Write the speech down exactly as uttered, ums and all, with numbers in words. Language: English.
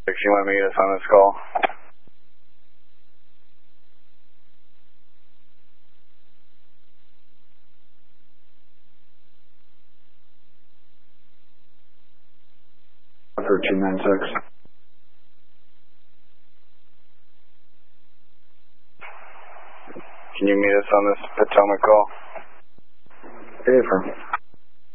You want to meet us on this call? thirteen ninety-six. Can you meet us on this Potomac call? Hey, firm.